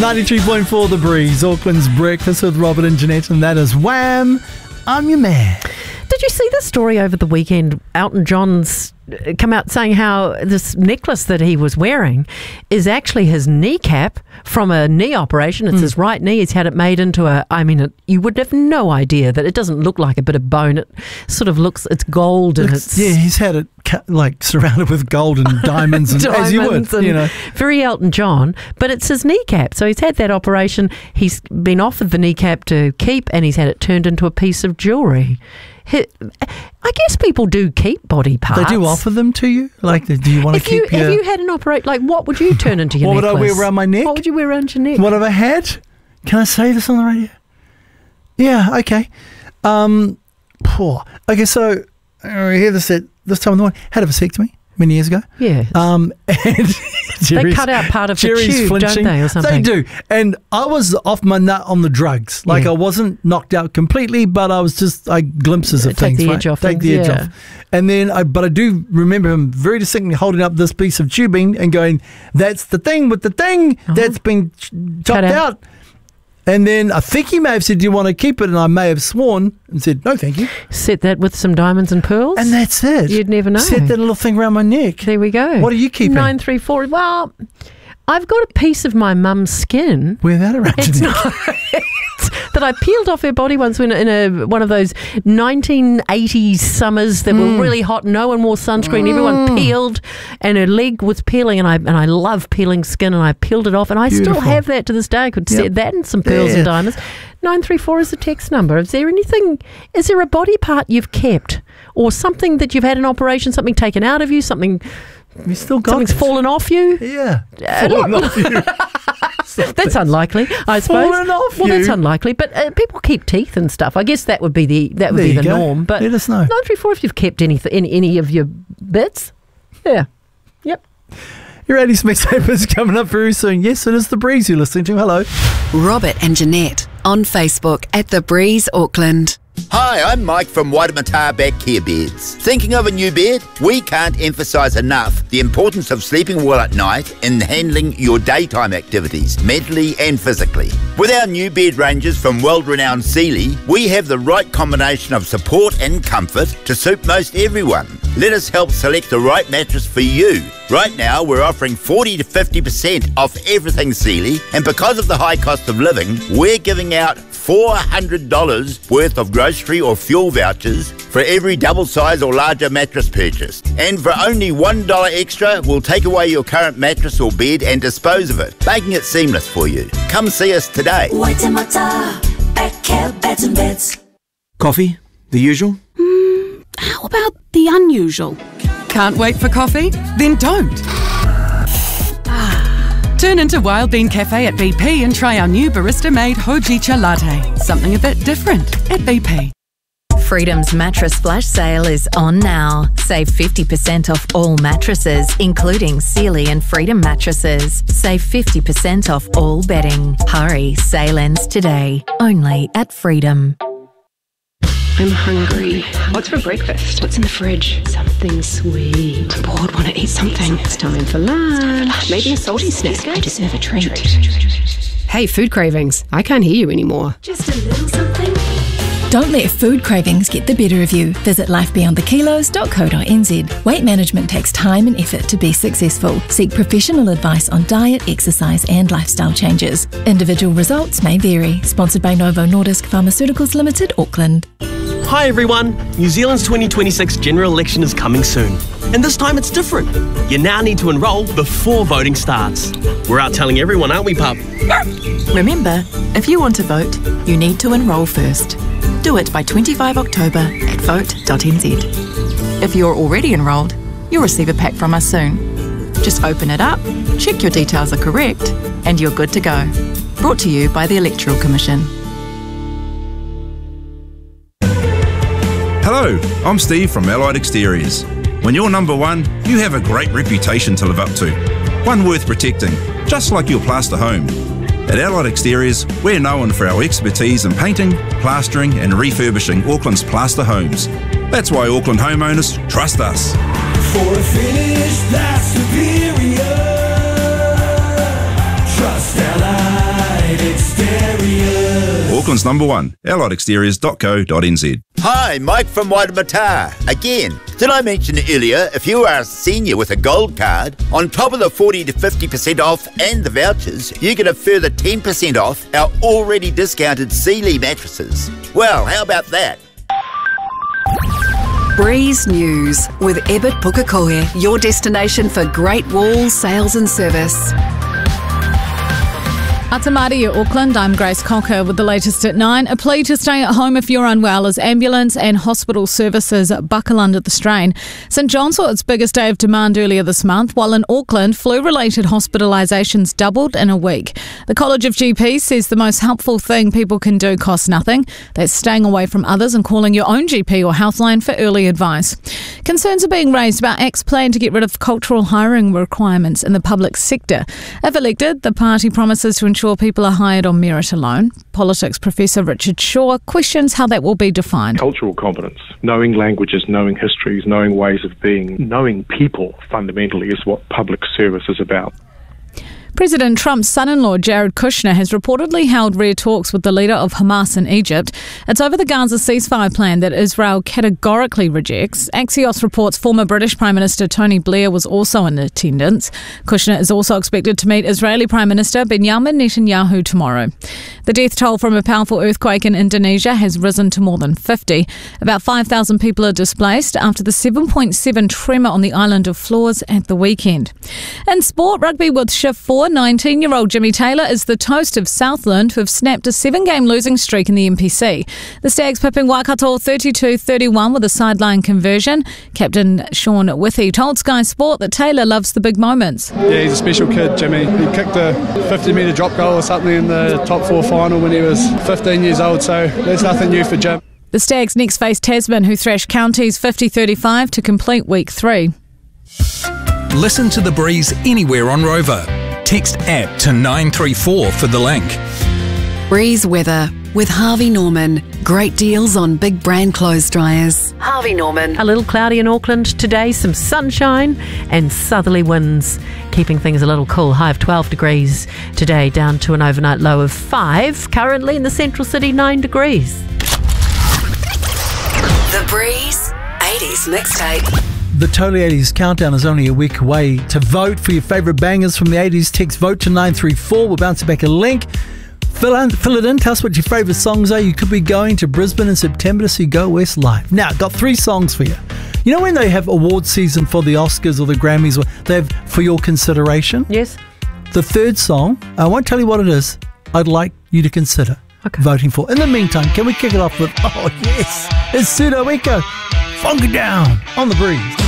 93.4 The Breeze, Auckland's breakfast with Robert and Jeanette, and that is Wham! I'm your man. Did you see the story over the weekend? Elton John's come out saying how this necklace that he was wearing is actually his kneecap from a knee operation. It's his right knee. He's had it made into you would have no idea that it doesn't look like a bit of bone. It sort of looks, it's gold and it's... Yeah, he's had it surrounded with gold and diamonds, and, as you would, Very Elton John, but it's his kneecap. So he's had that operation. He's been offered the kneecap to keep, and he's had it turned into a piece of jewellery. I guess people do keep body parts. They do offer them to you? Like, do you want to keep Have you had an operation? Like, what would you turn into your necklace? What would I wear around my neck? What would you wear around your neck? What have I had? Can I say this on the radio? Yeah, okay. Okay, so I hear this time in the morning. Had a vasectomy many years ago. Yeah. And they cut out part of the tube, flinching. Don't they, or something? They do. And I was off my nut on the drugs. Like, I wasn't knocked out completely, but I was just glimpses of things. Take the edge off. Take the edge off. And then, I do remember him very distinctly holding up this piece of tubing and going, "That's the thing with the thing that's been chopped out." And then I think he may have said, "Do you want to keep it?" And I may have sworn and said, "No, thank you." Set that with some diamonds and pearls. And that's it. You'd never know. Set that little thing around my neck. There we go. What are you keeping? 934. Well, I've got a piece of my mum's skin. Wear that around your neck. That I peeled off her body once in one of those 1980s summers that were really hot. No one wore sunscreen. Everyone peeled, and her leg was peeling. And I love peeling skin, and I peeled it off, and I still have that to this day. I could set that and some pearls and diamonds. 934 is the text number. Is there a body part you've kept, or something that you've had an operation, something taken out of you, something? You still got something's fallen off you? Yeah. Fallen off you. That's unlikely, I suppose. Fallen off you. Well, that's unlikely. But people keep teeth and stuff. I guess that would be the norm. But let us know. 934 if you've kept any of your bits. Yeah. Yep. Your 80s mixtape is coming up very soon. Yes, it is The Breeze you're listening to. Hello. Robert and Jeanette on Facebook at The Breeze Auckland. Hi, I'm Mike from Waimata Back Care Beds. Thinking of a new bed? We can't emphasise enough the importance of sleeping well at night and handling your daytime activities, mentally and physically. With our new bed ranges from world-renowned Sealy, we have the right combination of support and comfort to suit most everyone. Let us help select the right mattress for you. Right now, we're offering 40 to 50% off everything Sealy, and because of the high cost of living, we're giving out $400 worth of grocery or fuel vouchers for every double size or larger mattress purchased. And for only $1 extra, we'll take away your current mattress or bed and dispose of it, making it seamless for you. Come see us today. Waimata Back Care Beds and Beds. Coffee? The usual? How about the unusual? Can't wait for coffee? Then don't. Turn into Wild Bean Cafe at BP and try our new barista-made Hojicha latte. Something a bit different at BP. Freedom's mattress flash sale is on now. Save 50% off all mattresses, including Sealy and Freedom mattresses. Save 50% off all bedding. Hurry, sale ends today. Only at Freedom. I'm hungry. What's for breakfast? What's in the fridge? Something sweet. I'm bored, want to eat something. It's time for lunch. Maybe a salty snack. I deserve a treat. Hey, food cravings. I can't hear you anymore. Just a little something. Don't let food cravings get the better of you. Visit lifebeyondthekilos.co.nz. Weight management takes time and effort to be successful. Seek professional advice on diet, exercise and lifestyle changes. Individual results may vary. Sponsored by Novo Nordisk Pharmaceuticals Limited, Auckland. Hi everyone! New Zealand's 2026 general election is coming soon. And this time it's different. You now need to enrol before voting starts. We're out telling everyone, aren't we, pup? Remember, if you want to vote, you need to enrol first. Do it by 25 October at vote.nz. If you're already enrolled, you'll receive a pack from us soon. Just open it up, check your details are correct, and you're good to go. Brought to you by the Electoral Commission. Hello, I'm Steve from Allied Exteriors. When you're number one, you have a great reputation to live up to. One worth protecting, just like your plaster home. At Allied Exteriors, we're known for our expertise in painting, plastering and refurbishing Auckland's plaster homes. That's why Auckland homeowners trust us. For a finish that's superior, trust Allied. Auckland's number one, alliedexteriors.co.nz. Hi, Mike from Waitemata. Again, did I mention earlier, if you are a senior with a gold card, on top of the 40 to 50% off and the vouchers, you get a further 10% off our already discounted Sealy mattresses. Well, how about that? Breeze News with Ebert Pukekohe, your destination for great wall sales and service. Atamari, Auckland, I'm Grace Cocker with the latest at 9. A plea to stay at home if you're unwell as ambulance and hospital services buckle under the strain. St John's saw its biggest day of demand earlier this month, while in Auckland, flu-related hospitalisations doubled in a week. The College of GPs says the most helpful thing people can do costs nothing. That's staying away from others and calling your own GP or healthline for early advice. Concerns are being raised about ACT's plan to get rid of cultural hiring requirements in the public sector. If elected, the party promises to ensure people are hired on merit alone. Politics professor Richard Shaw questions how that will be defined. Cultural competence, knowing languages, knowing histories, knowing ways of being, knowing people fundamentally is what public service is about. President Trump's son-in-law Jared Kushner has reportedly held rare talks with the leader of Hamas in Egypt. It's over the Gaza ceasefire plan that Israel categorically rejects. Axios reports former British Prime Minister Tony Blair was also in attendance. Kushner is also expected to meet Israeli Prime Minister Benjamin Netanyahu tomorrow. The death toll from a powerful earthquake in Indonesia has risen to more than 50. About 5,000 people are displaced after the 7.7 tremor on the island of Flores at the weekend. In sport, rugby with Shift 4, 19-year-old Jimmy Taylor is the toast of Southland, who have snapped a 7-game losing streak in the NPC. The Stags pipping Waikato 32-31 with a sideline conversion. Captain Sean Withy told Sky Sport that Taylor loves the big moments. Yeah, he's a special kid, Jimmy. He kicked a 50-metre drop goal or something in the top 4 final when he was 15 years old, so that's nothing new for Jim. The Stags next face Tasman, who thrashed Counties 50-35 to complete week 3. Listen to The Breeze anywhere on Rover. Text app to 934 for the link. Breeze weather with Harvey Norman. Great deals on big brand clothes dryers. Harvey Norman. A little cloudy in Auckland today, some sunshine and southerly winds, keeping things a little cool. High of 12 degrees today, down to an overnight low of 5. Currently in the central city, 9 degrees. The Breeze 80s mixtape. The Totally 80s Countdown is only a week away. To vote for your favourite bangers from the 80s, text vote to 934. We'll bounce back a link. Fill it in. Tell us what your favourite songs are. You could be going to Brisbane in September to see Go West live. Now, got 3 songs for you. You know when they have award season for the Oscars or the Grammys, or they have For Your Consideration? Yes. The third song, I won't tell you what it is, I'd like you to consider voting for. In the meantime, can we kick it off with, oh yes, it's Pseudo Echo, Funk It Down on The Breeze.